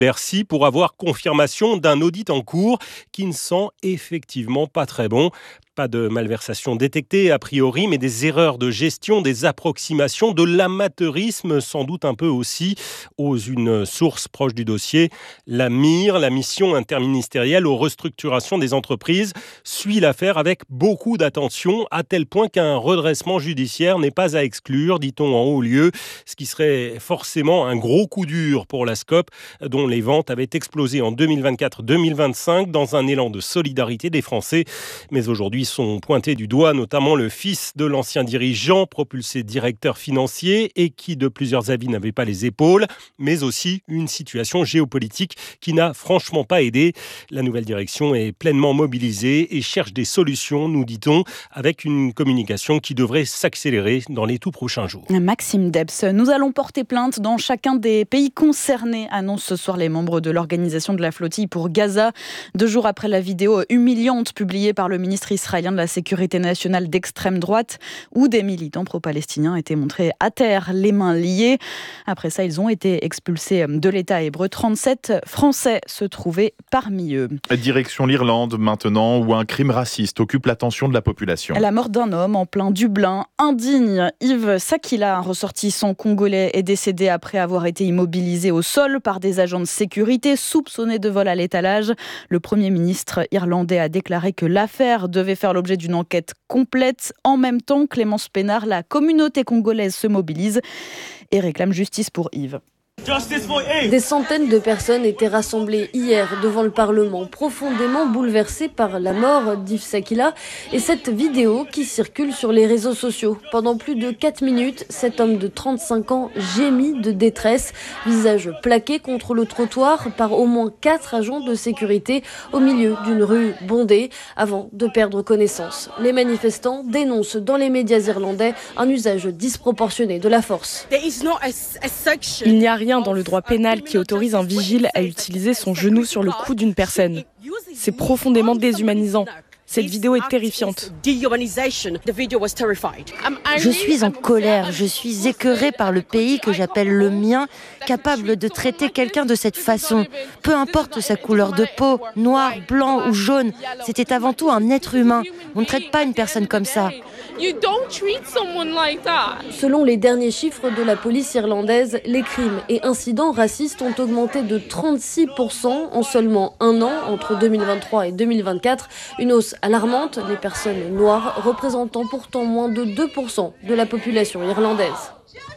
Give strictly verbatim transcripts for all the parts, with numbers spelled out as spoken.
Bercy pour avoir confirmation d'un audit en cours qui ne sent effectivement pas très bon. Pas de malversation détectée a priori, mais des erreurs de gestion, des approximations, de l'amateurisme sans doute un peu aussi, ose une source proche du dossier. La M I R, la mission interministérielle aux restructurations des entreprises, suit l'affaire avec beaucoup d'attention, à tel point qu'un redressement judiciaire n'est pas à exclure, dit-on en haut lieu, ce qui serait forcément un gros coup dur pour la Scope, dont les ventes avaient explosé en deux mille vingt-quatre deux mille vingt-cinq dans un élan de solidarité des Français. Mais aujourd'hui sont pointés du doigt notamment le fils de l'ancien dirigeant, propulsé directeur financier et qui de plusieurs avis n'avait pas les épaules, mais aussi une situation géopolitique qui n'a franchement pas aidé. La nouvelle direction est pleinement mobilisée et cherche des solutions, nous dit-on, avec une communication qui devrait s'accélérer dans les tout prochains jours. Maxime Debs, nous allons porter plainte dans chacun des pays concernés, annoncent ce soir les membres de l'organisation de la flottille pour Gaza, deux jours après la vidéo humiliante publiée par le ministre israélien de la Sécurité nationale d'extrême droite, où des militants pro-palestiniens étaient montrés à terre, les mains liées. Après ça, ils ont été expulsés de l'État hébreu. trente-sept Français se trouvaient parmi eux. Direction l'Irlande maintenant, où un crime raciste occupe l'attention de la population. La mort d'un homme en plein Dublin, indigne. Yves Sakila, un ressortissant congolais, est décédé après avoir été immobilisé au sol par des agents de sécurité soupçonnés de vol à l'étalage. Le Premier ministre irlandais a déclaré que l'affaire devait faire l'objet d'une enquête complète. En même temps, Clémence Pénard, la communauté congolaise se mobilise et réclame justice pour Yves. Des centaines de personnes étaient rassemblées hier devant le Parlement, profondément bouleversées par la mort d'Yves Sakila et cette vidéo qui circule sur les réseaux sociaux. Pendant plus de quatre minutes, cet homme de trente-cinq ans gémit de détresse, visage plaqué contre le trottoir par au moins quatre agents de sécurité au milieu d'une rue bondée avant de perdre connaissance. Les manifestants dénoncent dans les médias irlandais un usage disproportionné de la force. Il n'y a rien dans le droit pénal qui autorise un vigile à utiliser son genou sur le cou d'une personne. C'est profondément déshumanisant. Cette vidéo est terrifiante. Je suis en colère, je suis écœurée par le pays que j'appelle le mien, capable de traiter quelqu'un de cette façon. Peu importe sa couleur de peau, noir, blanc ou jaune, c'était avant tout un être humain. On ne traite pas une personne comme ça. Selon les derniers chiffres de la police irlandaise, les crimes et incidents racistes ont augmenté de trente-six pour cent en seulement un an, entre deux mille vingt-trois et deux mille vingt-quatre. Une hausse alarmante, les personnes noires représentant pourtant moins de deux pour cent de la population irlandaise.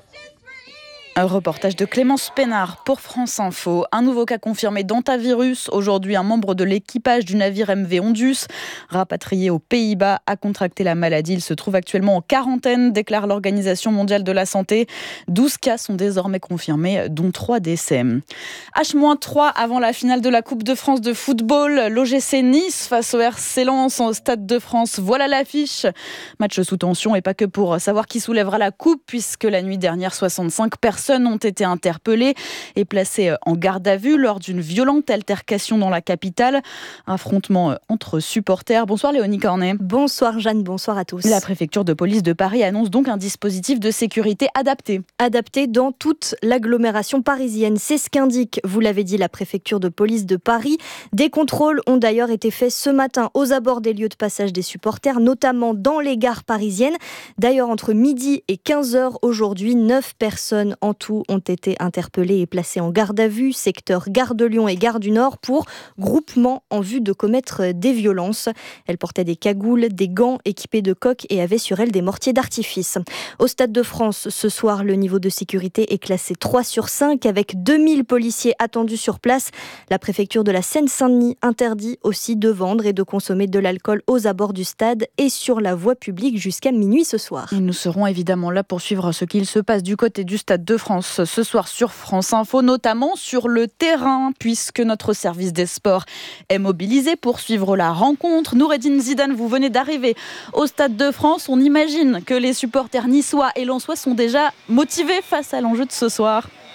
Un reportage de Clémence Pénard pour France Info. Un nouveau cas confirmé d'hantavirus. Aujourd'hui, un membre de l'équipage du navire M V Ondus, rapatrié aux Pays-Bas, a contracté la maladie. Il se trouve actuellement en quarantaine, déclare l'Organisation mondiale de la santé. douze cas sont désormais confirmés, dont trois décès. H trois avant la finale de la Coupe de France de football. L'O G C Nice face au R C Lens au Stade de France. Voilà l'affiche. Match sous tension et pas que pour savoir qui soulèvera la coupe, puisque la nuit dernière, soixante-cinq personnes ont été interpellées et placées en garde à vue lors d'une violente altercation dans la capitale. Affrontement entre supporters. Bonsoir Léonie Cornet. Bonsoir Jeanne, bonsoir à tous. La préfecture de police de Paris annonce donc un dispositif de sécurité adapté. Adapté dans toute l'agglomération parisienne. C'est ce qu'indique, vous l'avez dit, la préfecture de police de Paris. Des contrôles ont d'ailleurs été faits ce matin aux abords des lieux de passage des supporters, notamment dans les gares parisiennes. D'ailleurs, entre midi et quinze heures aujourd'hui, neuf personnes en tout ont été interpellés et placés en garde à vue, secteur Gare de Lyon et Gare du Nord, pour groupement en vue de commettre des violences. Elles portaient des cagoules, des gants équipés de coques et avaient sur elles des mortiers d'artifice. Au Stade de France, ce soir, le niveau de sécurité est classé trois sur cinq avec deux mille policiers attendus sur place. La préfecture de la Seine-Saint-Denis interdit aussi de vendre et de consommer de l'alcool aux abords du stade et sur la voie publique jusqu'à minuit ce soir. Et nous serons évidemment là pour suivre ce qu'il se passe du côté du Stade de France ce soir sur France Info, notamment sur le terrain, puisque notre service des sports est mobilisé pour suivre la rencontre. Noureddine Zidane, vous venez d'arriver au Stade de France. On imagine que les supporters niçois et lensois sont déjà motivés face à l'enjeu de ce soir.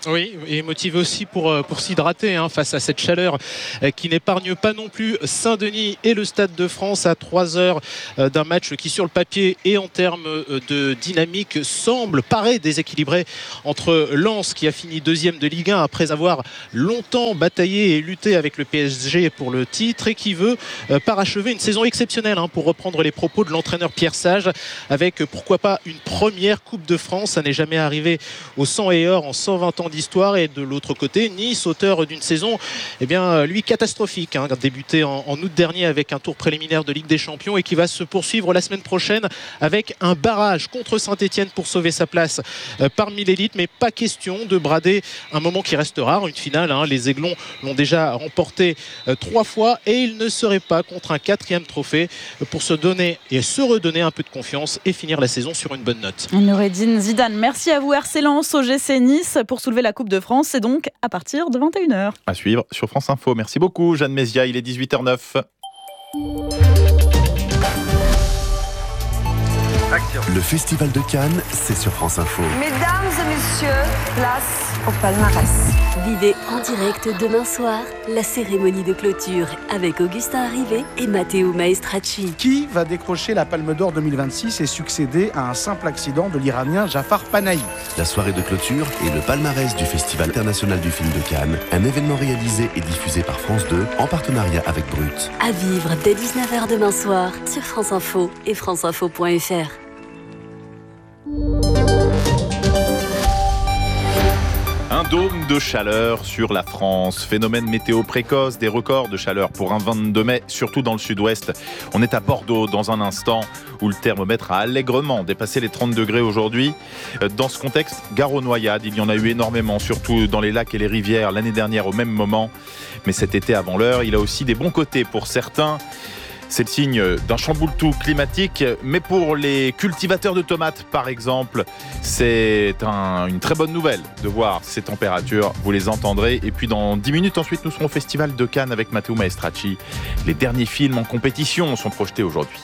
Oui, et motivé aussi pour, pour s'hydrater hein, face à cette chaleur qui n'épargne pas non plus Saint-Denis et le Stade de France à trois heures d'un match qui sur le papier et en termes de dynamique semble, paraît déséquilibré entre Lens qui a fini deuxième de Ligue un après avoir longtemps bataillé et lutté avec le P S G pour le titre et qui veut parachever une saison exceptionnelle hein, pour reprendre les propos de l'entraîneur Pierre Sage avec pourquoi pas une première Coupe de France. Ça n'est jamais arrivé au sang et or en cent vingt ans d'histoire. Et de l'autre côté, Nice, auteur d'une saison eh bien, lui catastrophique, hein, débuté en, en août dernier avec un tour préliminaire de Ligue des Champions et qui va se poursuivre la semaine prochaine avec un barrage contre Saint-Etienne pour sauver sa place euh, parmi l'élite. Mais pas question de brader un moment qui reste rare, une finale. Hein. Les Aiglons l'ont déjà remporté euh, trois fois et il ne serait pas contre un quatrième trophée euh, pour se donner et se redonner un peu de confiance et finir la saison sur une bonne note. Noureddine Zidane, merci à vous. R C Lens, O G C Nice pour soulever la Coupe de France. C'est donc à partir de vingt et une heures. À suivre sur France Info. Merci beaucoup Jeanne Mézia, il est dix-huit heures neuf. Le Festival de Cannes, c'est sur France Info. Mesdames et messieurs, place au palmarès. Vivez en direct demain soir la cérémonie de clôture avec Augustin Arrivé et Matteo Maestracci. Qui va décrocher la Palme d'Or deux mille vingt-six et succéder à un simple accident de l'Iranien Jafar Panahi? La soirée de clôture et le palmarès du Festival international du film de Cannes, un événement réalisé et diffusé par France deux en partenariat avec Brut. À vivre dès dix-neuf heures demain soir sur France Info et france info point f r. Un dôme de chaleur sur la France. Phénomène météo précoce, des records de chaleur pour un vingt-deux mai, surtout dans le sud-ouest. On est à Bordeaux dans un instant où le thermomètre a allègrement dépassé les trente degrés aujourd'hui. Dans ce contexte, gare aux noyades, il y en a eu énormément, surtout dans les lacs et les rivières l'année dernière au même moment. Mais cet été avant l'heure, il a aussi des bons côtés pour certains. C'est le signe d'un chamboule-tout climatique, mais pour les cultivateurs de tomates, par exemple, c'est un, une très bonne nouvelle de voir ces températures. Vous les entendrez. Et puis dans dix minutes, ensuite, nous serons au Festival de Cannes avec Matteo Maestracci. Les derniers films en compétition sont projetés aujourd'hui.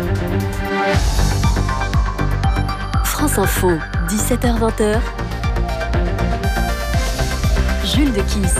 France Info, dix-sept heures vingt. Jules de Kiss.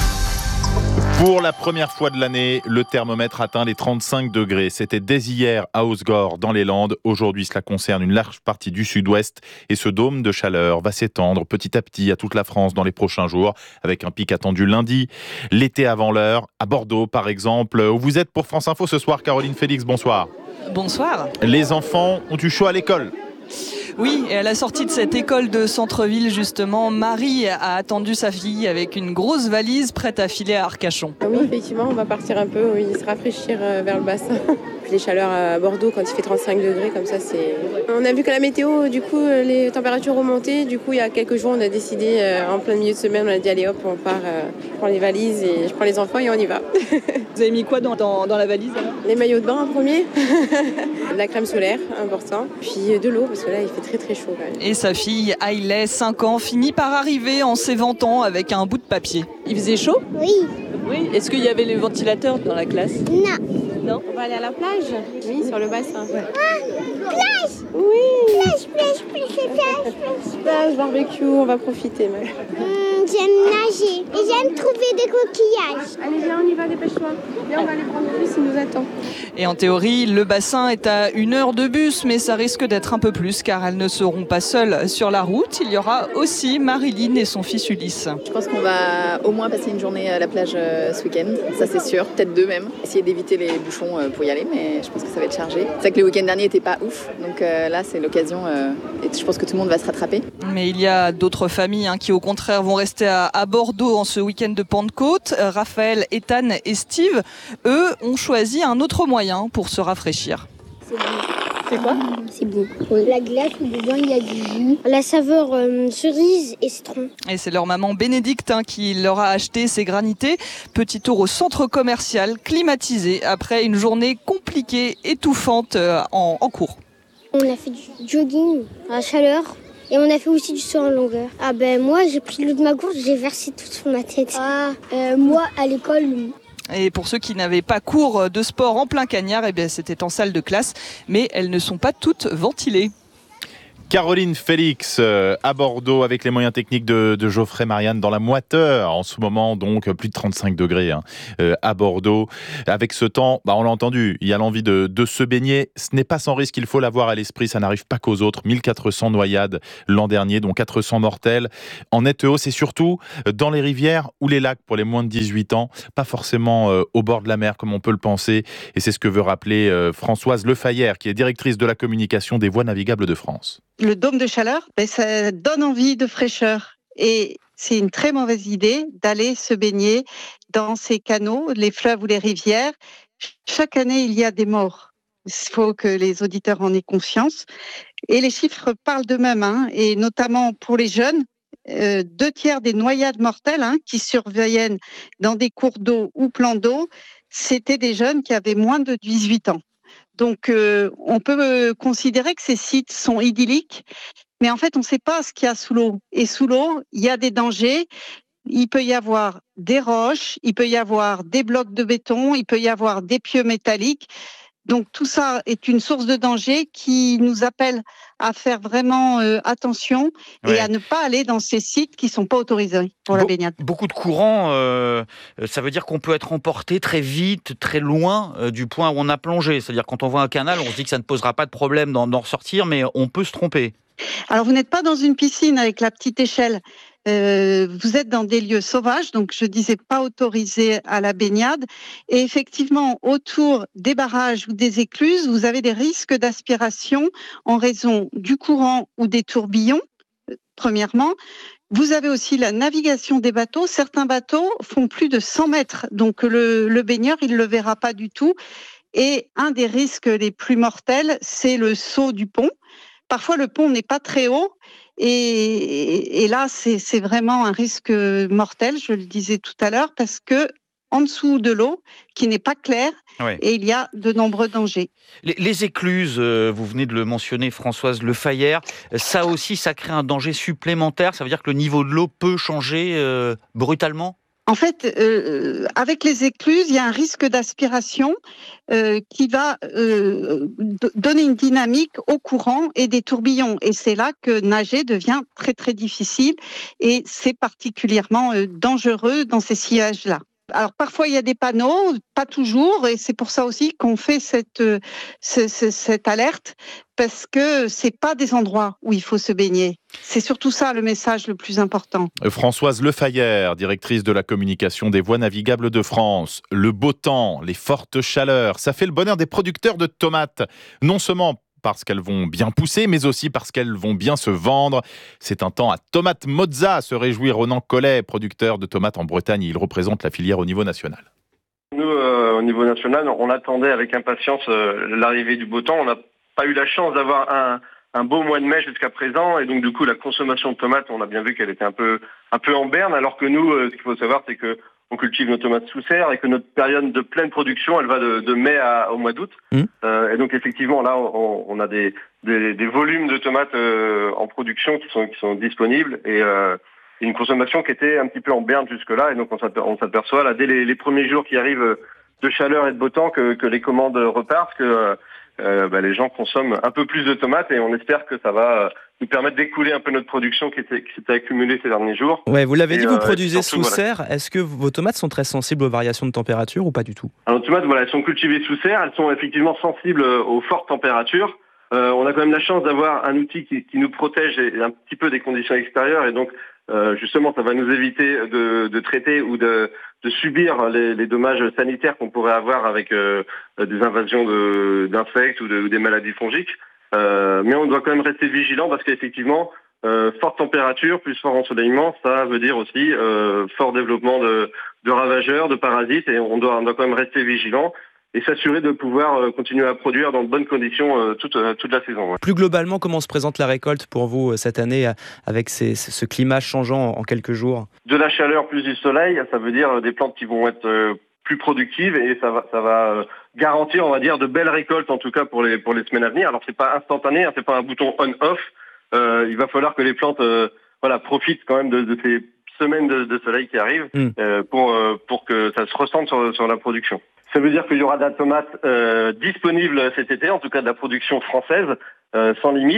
Pour la première fois de l'année, le thermomètre atteint les trente-cinq degrés. C'était dès hier à Hausgord, dans les Landes. Aujourd'hui, cela concerne une large partie du sud-ouest. Et ce dôme de chaleur va s'étendre petit à petit à toute la France dans les prochains jours, avec un pic attendu lundi. L'été avant l'heure, à Bordeaux par exemple, où vous êtes pour France Info ce soir. Caroline Félix, bonsoir. Bonsoir. Les enfants ont eu chaud à l'école. Oui, et à la sortie de cette école de centre-ville, justement, Marie a attendu sa fille avec une grosse valise prête à filer à Arcachon. Oui, effectivement, on va partir un peu, oui, se rafraîchir vers le bassin. Puis les chaleurs à Bordeaux, quand il fait trente-cinq degrés, comme ça, c'est... On a vu que la météo, du coup, les températures remontaient. Du coup, il y a quelques jours, on a décidé, en plein milieu de semaine, on a dit, allez hop, on part, je prends les valises et je prends les enfants et on y va. Vous avez mis quoi dans, dans, dans la valise alors ? Les maillots de bain en premier, de la crème solaire, important, puis de l'eau, parce que là, il fait très très chaud quand même. Et sa fille, Hailey, cinq ans, finit par arriver en s'éventant avec un bout de papier. Il faisait chaud ? Oui. Oui. Est-ce qu'il y avait les ventilateurs dans la classe ? Non. Non ? On va aller à la plage ? Oui, sur le bassin. Ouais. Ah, plage ! Oui. Plage, plage, plage, plage, plage. Plage, barbecue, on va profiter. Mmh, j'aime nager et j'aime trouver des coquillages. Allez, viens, on y va, dépêche-toi. Viens, on va aller prendre le bus, il nous attend. Et en théorie, le bassin est à une heure de bus, mais ça risque d'être un peu plus, car elles ne seront pas seules sur la route. Il y aura aussi Marilyn et son fils Ulysse. Je pense qu'on va au moins passer une journée à la plage ce week-end, ça c'est sûr, peut-être deux même. Essayer d'éviter les bouchons pour y aller, mais je pense que ça va être chargé. C'est vrai que le week-end dernier n'était pas ouf, donc euh, là c'est l'occasion euh, et je pense que tout le monde va se rattraper. Mais il y a d'autres familles hein, qui au contraire vont rester à, à Bordeaux en ce week-end de Pentecôte. Euh, Raphaël, Ethan et Steve, eux, ont choisi un autre moyen pour se rafraîchir. C'est bon. C'est quoi ? C'est bon. Oui. La glace où dedans il y a du jus. La saveur euh, cerise et citron. Et c'est leur maman Bénédicte hein, qui leur a acheté ces granités. Petit tour au centre commercial climatisé après une journée compliquée, étouffante euh, en, en cours. On a fait du jogging à la chaleur. Et on a fait aussi du saut en longueur. Ah ben moi j'ai pris l'eau de ma gourde, j'ai versé tout sur ma tête. Ah, euh, moi à l'école... Et pour ceux qui n'avaient pas cours de sport en plein cagnard, eh bien c'était en salle de classe, mais elles ne sont pas toutes ventilées. Caroline Félix euh, à Bordeaux avec les moyens techniques de, de Geoffrey Marianne dans la moiteur. En ce moment, donc, plus de trente-cinq degrés hein, euh, à Bordeaux. Avec ce temps, bah, on l'a entendu, il y a l'envie de, de se baigner. Ce n'est pas sans risque, il faut l'avoir à l'esprit. Ça n'arrive pas qu'aux autres. mille quatre cents noyades l'an dernier, dont quatre cents mortels. En nette hausse et surtout dans les rivières ou les lacs pour les moins de dix-huit ans. Pas forcément euh, au bord de la mer comme on peut le penser. Et c'est ce que veut rappeler euh, Françoise Lefayère, qui est directrice de la communication des voies navigables de France. Le dôme de chaleur, ben, ça donne envie de fraîcheur. Et c'est une très mauvaise idée d'aller se baigner dans ces canaux, les fleuves ou les rivières. Chaque année, il y a des morts. Il faut que les auditeurs en aient conscience. Et les chiffres parlent d'eux-mêmes, hein, et notamment pour les jeunes. Euh, deux tiers des noyades mortelles hein, qui surviennent dans des cours d'eau ou plans d'eau, c'était des jeunes qui avaient moins de dix-huit ans. Donc, euh, on peut euh, considérer que ces sites sont idylliques, mais en fait, on ne sait pas ce qu'il y a sous l'eau. Et sous l'eau, il y a des dangers. Il peut y avoir des roches, il peut y avoir des blocs de béton, il peut y avoir des pieux métalliques. Donc, tout ça est une source de danger qui nous appelle à faire vraiment euh, attention et ouais. à ne pas aller dans ces sites qui ne sont pas autorisés pour Be- la baignade. Beaucoup de courants, euh, ça veut dire qu'on peut être emporté très vite, très loin euh, du point où on a plongé. C'est-à-dire quand on voit un canal, on se dit que ça ne posera pas de problème d'en, d'en ressortir, mais on peut se tromper. Alors, vous n'êtes pas dans une piscine avec la petite échelle. Euh, vous êtes dans des lieux sauvages, donc je disais pas autorisés à la baignade. Et effectivement, autour des barrages ou des écluses, vous avez des risques d'aspiration en raison du courant ou des tourbillons, premièrement. Vous avez aussi la navigation des bateaux. Certains bateaux font plus de cent mètres, donc le, le baigneur, il le verra pas du tout. Et un des risques les plus mortels, c'est le saut du pont. Parfois, le pont n'est pas très haut. Et, et là, c'est, c'est vraiment un risque mortel, je le disais tout à l'heure, parce que en dessous de l'eau, qui n'est pas claire, oui. et il y a de nombreux dangers. Les, les écluses, euh, vous venez de le mentionner, Françoise Lefayère, ça aussi, ça crée un danger supplémentaire. Ça veut dire que le niveau de l'eau peut changer euh, brutalement ? En fait, euh, avec les écluses, il y a un risque d'aspiration euh, qui va euh, d- donner une dynamique au courant et des tourbillons. Et c'est là que nager devient très très difficile et c'est particulièrement euh, dangereux dans ces sillages-là. Alors parfois il y a des panneaux, pas toujours, et c'est pour ça aussi qu'on fait cette euh, ce, ce, cette alerte, parce que c'est pas des endroits où il faut se baigner. C'est surtout ça le message le plus important. Françoise Lefayère, directrice de la communication des voies navigables de France. Le beau temps, les fortes chaleurs, ça fait le bonheur des producteurs de tomates. Non seulement parce qu'elles vont bien pousser, mais aussi parce qu'elles vont bien se vendre. C'est un temps à tomate mozza, se réjouit Ronan Collet, producteur de tomates en Bretagne. Il représente la filière au niveau national. Nous, euh, au niveau national, on attendait avec impatience euh, l'arrivée du beau temps. On n'a pas eu la chance d'avoir un, un beau mois de mai jusqu'à présent. Et donc, du coup, la consommation de tomates, on a bien vu qu'elle était un peu, un peu en berne. Alors que nous, euh, ce qu'il faut savoir, c'est que on cultive nos tomates sous serre et que notre période de pleine production, elle va de, de mai à, au mois d'août. Mmh. Euh, et donc effectivement, là, on, on a des, des, des volumes de tomates euh, en production qui sont, qui sont disponibles et euh, une consommation qui était un petit peu en berne jusque-là. Et donc on s'aperçoit, on s'aperçoit là, dès les, les premiers jours qui arrivent de chaleur et de beau temps que, que les commandes repartent, que euh, bah, les gens consomment un peu plus de tomates et on espère que ça va nous permettre d'écouler un peu notre production qui, était, qui s'était accumulée ces derniers jours. Ouais, vous l'avez dit, et, vous euh, produisez surtout, sous voilà. serre. Est-ce que vos tomates sont très sensibles aux variations de température ou pas du tout ? Alors, les tomates, voilà, elles sont cultivées sous serre, elles sont effectivement sensibles aux fortes températures. Euh, on a quand même la chance d'avoir un outil qui, qui nous protège un petit peu des conditions extérieures et donc euh, justement ça va nous éviter de, de traiter ou de, de subir les, les dommages sanitaires qu'on pourrait avoir avec euh, des invasions de, d'insectes ou, de, ou des maladies fongiques. Euh, mais on doit quand même rester vigilant parce qu'effectivement Euh, forte température plus fort ensoleillement, ça veut dire aussi euh, fort développement de, de ravageurs, de parasites, et on doit, on doit quand même rester vigilant et s'assurer de pouvoir euh, continuer à produire dans de bonnes conditions euh, toute, euh, toute la saison. Ouais. Plus globalement, comment se présente la récolte pour vous euh, cette année euh, avec ces, ce climat changeant en quelques jours ? De la chaleur plus du soleil, ça veut dire des plantes qui vont être euh, plus productives et ça va, ça va euh, garantir, on va dire, de belles récoltes en tout cas pour les, pour les semaines à venir. Alors c'est pas instantané, hein, c'est pas un bouton on-off. Euh, il va falloir que les plantes euh, voilà, profitent quand même de, de ces semaines de, de soleil qui arrivent mmh. euh, pour, euh, pour que ça se ressente sur, sur la production. Ça veut dire qu'il y aura de la tomate euh, disponible cet été, en tout cas de la production française, euh, sans limite.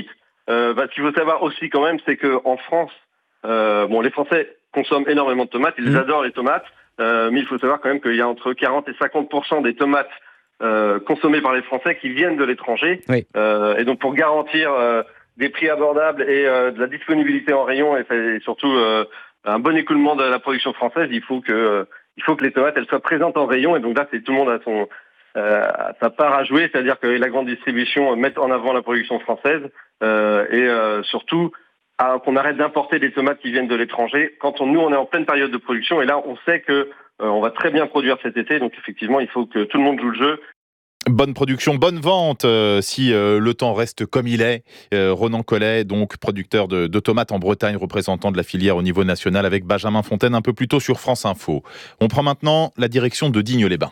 Euh, bah, ce qu'il faut savoir aussi quand même, c'est qu'en France, euh, bon, les Français consomment énormément de tomates, ils mmh. adorent les tomates, euh, mais il faut savoir quand même qu'il y a entre quarante et cinquante pour cent des tomates euh, consommées par les Français qui viennent de l'étranger. Oui. Euh, et donc pour garantir euh, des prix abordables et euh, de la disponibilité en rayon et, et surtout euh, un bon écoulement de la production française, il faut que euh, il faut que les tomates elles soient présentes en rayon. Et donc là, c'est tout le monde a son euh, a sa part à jouer, c'est-à-dire que la grande distribution met en avant la production française euh, et euh, surtout à, qu'on arrête d'importer des tomates qui viennent de l'étranger. Quand on, nous on est en pleine période de production et là on sait que euh, on va très bien produire cet été. Donc effectivement, il faut que tout le monde joue le jeu. Bonne production, bonne vente, euh, si euh, le temps reste comme il est. Euh, Ronan Collet, donc producteur de, de tomates en Bretagne, représentant de la filière au niveau national, avec Benjamin Fontaine un peu plus tôt sur France Info. On prend maintenant la direction de Digne-les-Bains.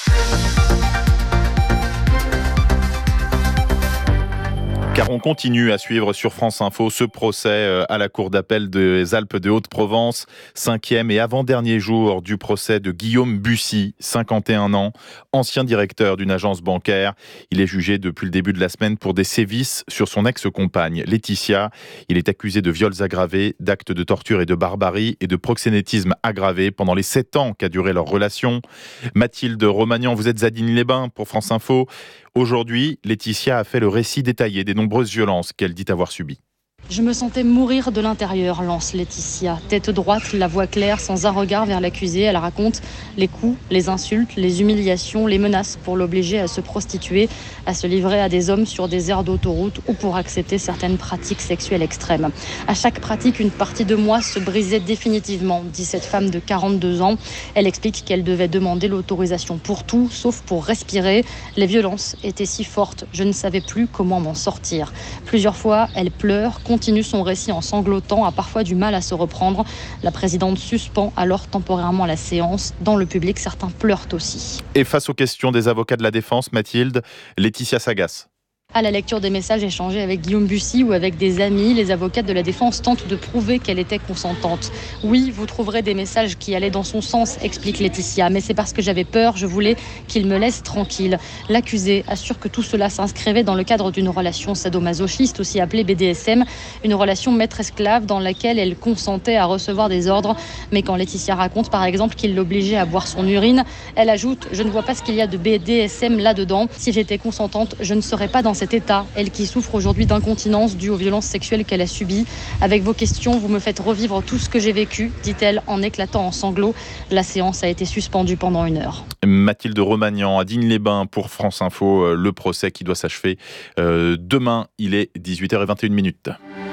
Car on continue à suivre sur France Info ce procès à la Cour d'appel des Alpes de Haute-Provence, cinquième et avant-dernier jour du procès de Guillaume Bussy, cinquante et un ans, ancien directeur d'une agence bancaire. Il est jugé depuis le début de la semaine pour des sévices sur son ex-compagne, Laetitia. Il est accusé de viols aggravés, d'actes de torture et de barbarie et de proxénétisme aggravé pendant les sept ans qu'a duré leur relation. Mathilde Romagnan, vous êtes à Digne-les-Bains pour France Info. Aujourd'hui, Laetitia a fait le récit détaillé des nombreuses violences qu'elle dit avoir subies. Je me sentais mourir de l'intérieur, lance Laetitia. Tête droite, la voix claire, sans un regard vers l'accusé. Elle raconte les coups, les insultes, les humiliations, les menaces pour l'obliger à se prostituer, à se livrer à des hommes sur des aires d'autoroute ou pour accepter certaines pratiques sexuelles extrêmes. À chaque pratique, une partie de moi se brisait définitivement, dit cette femme de quarante-deux ans. Elle explique qu'elle devait demander l'autorisation pour tout, sauf pour respirer. Les violences étaient si fortes, je ne savais plus comment m'en sortir. Plusieurs fois, elle pleure, continue son récit en sanglotant, a parfois du mal à se reprendre. La présidente suspend alors temporairement la séance. Dans le public, certains pleurent aussi. Et face aux questions des avocats de la défense, Mathilde, Laetitia s'agace. À la lecture des messages échangés avec Guillaume Bussy ou avec des amis, les avocats de la défense tentent de prouver qu'elle était consentante. Oui, vous trouverez des messages qui allaient dans son sens, explique Laetitia, mais c'est parce que j'avais peur, je voulais qu'il me laisse tranquille. L'accusé assure que tout cela s'inscrivait dans le cadre d'une relation sadomasochiste, aussi appelée B D S M, une relation maître-esclave dans laquelle elle consentait à recevoir des ordres. Mais quand Laetitia raconte par exemple qu'il l'obligeait à boire son urine, elle ajoute « Je ne vois pas ce qu'il y a de B D S M là-dedans. Si j'étais consentante, je ne serais pas dans cet état, elle qui souffre aujourd'hui d'incontinence due aux violences sexuelles qu'elle a subies. Avec vos questions, vous me faites revivre tout ce que j'ai vécu, dit-elle en éclatant en sanglots. La séance a été suspendue pendant une heure. Mathilde Romagnan à Digne-les-Bains pour France Info, le procès qui doit s'achever euh, demain. Il est dix-huit heures vingt et une minutes.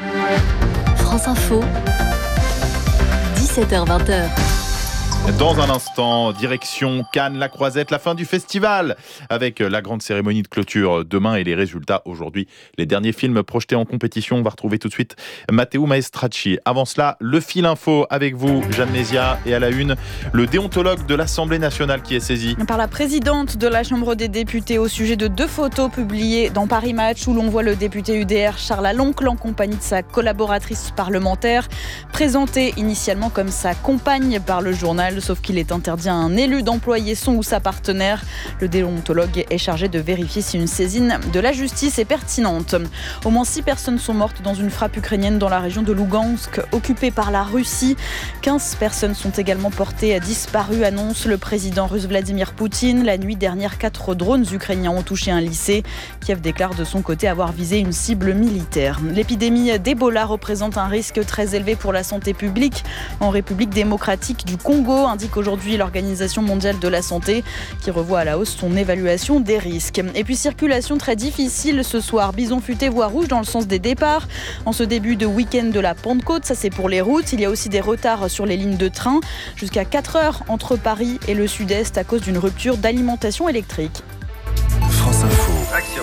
France Info, dix-sept heures vingt. Dans un instant, direction Cannes, la Croisette, la fin du festival avec la grande cérémonie de clôture demain et les résultats aujourd'hui. Les derniers films projetés en compétition, on va retrouver tout de suite Matteo Maestracci. Avant cela, le fil info avec vous, Jeanne Mézia, et à la une, le déontologue de l'Assemblée nationale qui est saisi. Par la présidente de la Chambre des députés au sujet de deux photos publiées dans Paris Match où l'on voit le député U D R Charles Aloncle en compagnie de sa collaboratrice parlementaire, présentée initialement comme sa compagne par le journal. Sauf qu'il est interdit à un élu d'employer son ou sa partenaire. Le déontologue est chargé de vérifier si une saisine de la justice est pertinente. Au moins six personnes sont mortes dans une frappe ukrainienne dans la région de Lougansk, occupée par la Russie. quinze personnes sont également portées disparues, annonce le président russe Vladimir Poutine. La nuit dernière, quatre drones ukrainiens ont touché un lycée. Kiev déclare de son côté avoir visé une cible militaire. L'épidémie d'Ebola représente un risque très élevé pour la santé publique en République démocratique du Congo, indique aujourd'hui l'Organisation mondiale de la santé qui revoit à la hausse son évaluation des risques. Et puis circulation très difficile ce soir, bison futé voie rouge dans le sens des départs. En ce début de week-end de la Pentecôte, ça c'est pour les routes. Il y a aussi des retards sur les lignes de train jusqu'à quatre heures entre Paris et le sud-est à cause d'une rupture d'alimentation électrique. France Info. Action.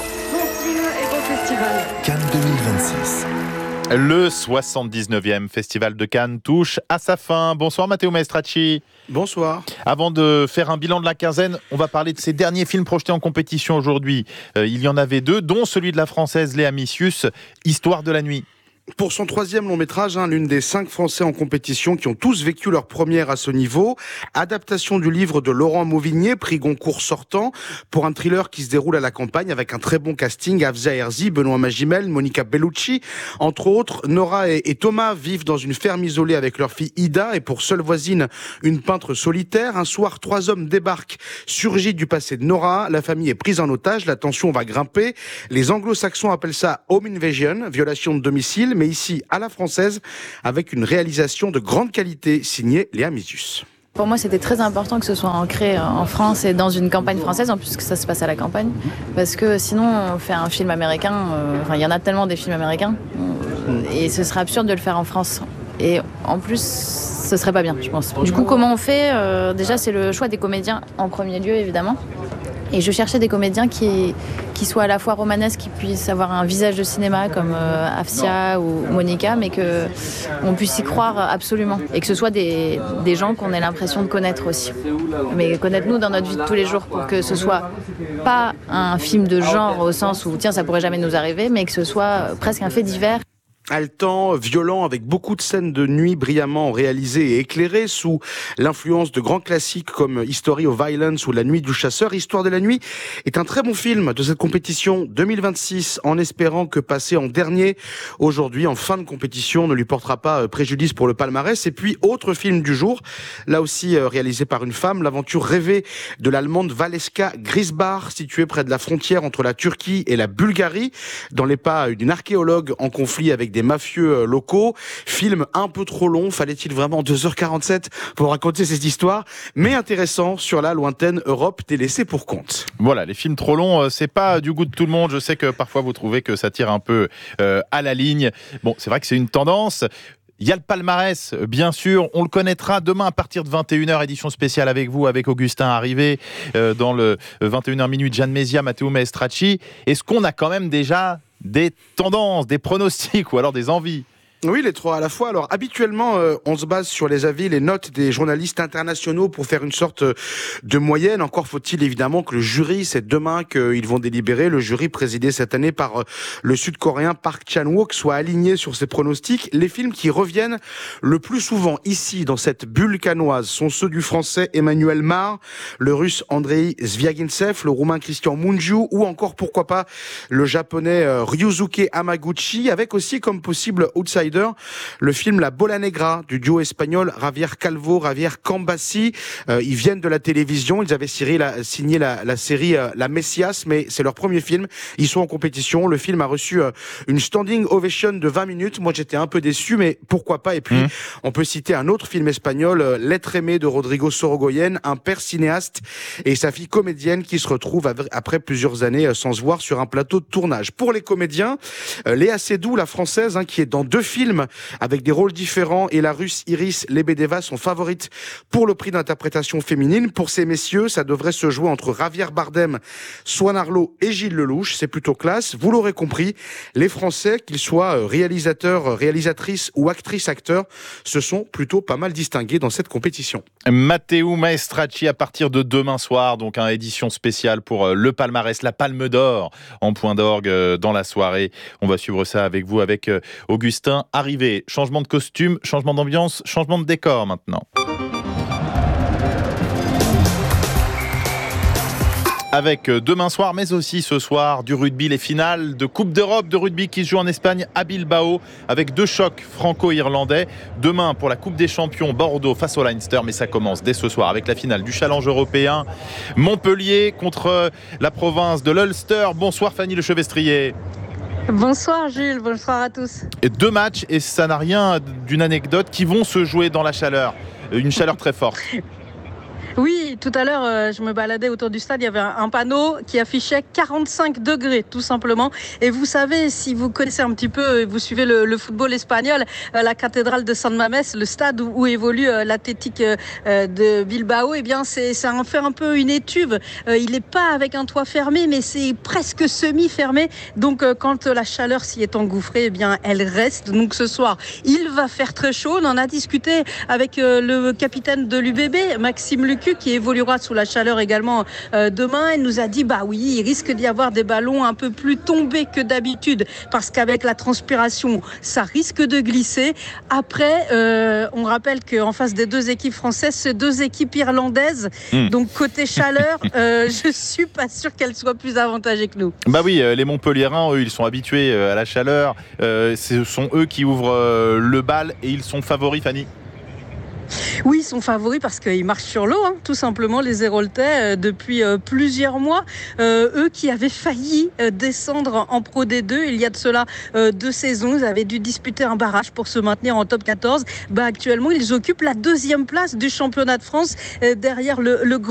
Cannes deux mille vingt-six. Le soixante-dix-neuvième Festival de Cannes touche à sa fin. Bonsoir Matteo Maestracci. Bonsoir. Avant de faire un bilan de la quinzaine, on va parler de ces derniers films projetés en compétition aujourd'hui. Euh, il y en avait deux, dont celui de la Française Léa Missius, Histoire de la nuit. Pour son troisième long métrage, hein, l'une des cinq Français en compétition qui ont tous vécu leur première à ce niveau. Adaptation du livre de Laurent Mauvigné, prix Goncourt sortant, pour un thriller qui se déroule à la campagne avec un très bon casting. Afza Herzi, Benoît Magimel, Monica Bellucci. Entre autres, Nora et, et Thomas vivent dans une ferme isolée avec leur fille Ida et pour seule voisine, une peintre solitaire. Un soir, trois hommes débarquent, surgis du passé de Nora. La famille est prise en otage, la tension va grimper. Les anglo-saxons appellent ça home invasion, violation de domicile. Mais ici, à la française, avec une réalisation de grande qualité signée Léa Misius. Pour moi, c'était très important que ce soit ancré en France et dans une campagne française, en plus que ça se passe à la campagne. Parce que sinon, on fait un film américain, euh, enfin, il y en a tellement des films américains, euh, et ce serait absurde de le faire en France. Et en plus, ce serait pas bien, je pense. Du coup, comment on fait euh, Déjà, c'est le choix des comédiens en premier lieu, évidemment. Et je cherchais des comédiens qui, qui soient à la fois romanesques, qui puissent avoir un visage de cinéma comme euh, Afsia ou Monica, mais qu'on puisse y croire absolument. Et que ce soit des, des gens qu'on ait l'impression de connaître aussi. Mais connaître nous dans notre vie de tous les jours, pour que ce soit pas un film de genre au sens où tiens, ça pourrait jamais nous arriver, mais que ce soit presque un fait divers. Haletant, violent, avec beaucoup de scènes de nuit brillamment réalisées et éclairées sous l'influence de grands classiques comme History of Violence ou La Nuit du Chasseur. Histoire de la nuit est un très bon film de cette compétition deux mille vingt-six, en espérant que passer en dernier aujourd'hui en fin de compétition ne lui portera pas préjudice pour le palmarès. Et puis, autre film du jour, là aussi réalisé par une femme, l'aventure rêvée de l'allemande Valeska Grisbach, située près de la frontière entre la Turquie et la Bulgarie, dans les pas d'une archéologue en conflit avec des mafieux locaux. Film un peu trop long, fallait-il vraiment deux heures quarante-sept pour raconter cette histoire, mais intéressant sur la lointaine Europe délaissée pour compte. Voilà, les films trop longs, c'est pas du goût de tout le monde. Je sais que parfois vous trouvez que ça tire un peu euh, à la ligne. Bon, c'est vrai que c'est une tendance. Il y a le palmarès, bien sûr, on le connaîtra demain à partir de vingt et une heures, édition spéciale avec vous, avec Augustin Arrivé, euh, dans le vingt et une heures minuit, Gian Mesia, Matteo Maestracci. Est-ce qu'on a quand même déjà des tendances, des pronostics ou alors des envies? Oui, les trois à la fois. Alors, habituellement, euh, on se base sur les avis, les notes des journalistes internationaux pour faire une sorte de moyenne. Encore faut-il évidemment que le jury, c'est demain qu'ils vont délibérer, le jury présidé cette année par euh, le Sud-Coréen Park Chan-wook, soit aligné sur ses pronostics. Les films qui reviennent le plus souvent ici, dans cette bulle canoise, sont ceux du Français Emmanuel Mar, le Russe Andrei Zviagintsev, le Roumain Christian Mungiu, ou encore, pourquoi pas, le Japonais euh, Ryusuke Hamaguchi, avec aussi comme possible outsider le film La Bola Negra du duo espagnol Javier Calvo, Javier Cambassi. Euh, ils viennent de la télévision, ils avaient signé la, signé la, la série euh, La Messias, mais c'est leur premier film. Ils sont en compétition. Le film a reçu euh, une standing ovation de vingt minutes. Moi, j'étais un peu déçu, mais pourquoi pas. Et puis, mmh. on peut citer un autre film espagnol, euh, L'être aimé de Rodrigo Sorogoyen, un père cinéaste et sa fille comédienne qui se retrouvent av- après plusieurs années euh, sans se voir sur un plateau de tournage. Pour les comédiens, euh, Léa Seydoux, la française, hein, qui est dans deux films avec des rôles différents, et la Russe Iris Lebedeva sont favorites pour le prix d'interprétation féminine. Pour ces messieurs, ça devrait se jouer entre Javier Bardem, Swan Arlo et Gilles Lelouch. C'est plutôt classe. Vous l'aurez compris, les Français, qu'ils soient réalisateurs, réalisatrices ou actrices, acteurs, se sont plutôt pas mal distingués dans cette compétition. Matteo Maestracci à partir de demain soir, donc une édition spéciale pour le palmarès, la Palme d'Or en point d'orgue dans la soirée. On va suivre ça avec vous, avec Augustin Arrivé. Changement de costume, changement d'ambiance, changement de décor maintenant. Avec demain soir, mais aussi ce soir, du rugby, les finales de Coupe d'Europe de rugby qui se jouent en Espagne à Bilbao, avec deux chocs franco-irlandais. Demain, pour la Coupe des Champions, Bordeaux face au Leinster, mais ça commence dès ce soir avec la finale du Challenge européen. Montpellier contre la province de l'Ulster. Bonsoir Fanny Lechevestrier. Bonsoir Jules, bonsoir à tous. Et deux matchs, et ça n'a rien d'une anecdote, qui vont se jouer dans la chaleur. Une chaleur très forte. Oui, tout à l'heure, euh, je me baladais autour du stade, il y avait un, un panneau qui affichait quarante-cinq degrés, tout simplement. Et vous savez, si vous connaissez un petit peu, vous suivez le, le football espagnol, euh, la cathédrale de San Mamés, le stade où, où évolue euh, l'Athletic euh, de Bilbao, eh bien, c'est, c'est un, fait un peu une étuve. Euh, il n'est pas avec un toit fermé, mais c'est presque semi-fermé. Donc, euh, quand la chaleur s'y est engouffrée, eh bien, elle reste. Donc, ce soir, il va faire très chaud. On en a discuté avec euh, le capitaine de l'U B B, Maxime Luc, convaincu qu'il évoluera sous la chaleur également euh, demain. Il nous a dit bah oui, il risque d'y avoir des ballons un peu plus tombés que d'habitude parce qu'avec la transpiration, ça risque de glisser. Après, euh, on rappelle qu'en face des deux équipes françaises, c'est deux équipes irlandaises. Mmh. Donc côté chaleur, euh, je suis pas sûre qu'elles soient plus avantagées que nous. Bah oui, les Montpelliérains, eux, ils sont habitués à la chaleur. Euh, ce sont eux qui ouvrent euh, le bal et ils sont favoris, Fanny. Oui, ils sont favoris parce qu'ils marchent sur l'eau, hein, tout simplement, les Héraultais, euh, depuis euh, plusieurs mois. Euh, eux qui avaient failli euh, descendre en Pro D deux, il y a de cela euh, deux saisons. Ils avaient dû disputer un barrage pour se maintenir en top quatorze. Bah, actuellement, ils occupent la deuxième place du championnat de France, euh, derrière le, le